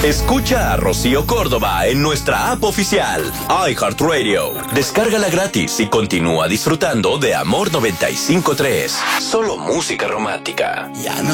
Escucha a Rocío Córdoba en nuestra app oficial, iHeartRadio. Descárgala gratis y continúa disfrutando de Amor 95.3. Solo música romántica. Ya no